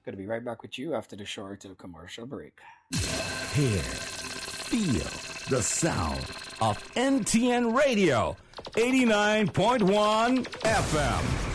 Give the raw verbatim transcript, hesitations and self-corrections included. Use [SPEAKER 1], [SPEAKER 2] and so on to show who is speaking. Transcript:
[SPEAKER 1] Gonna be right back with you after the short commercial break.
[SPEAKER 2] Hear, feel the sound of N T N Radio, eighty-nine point one F M.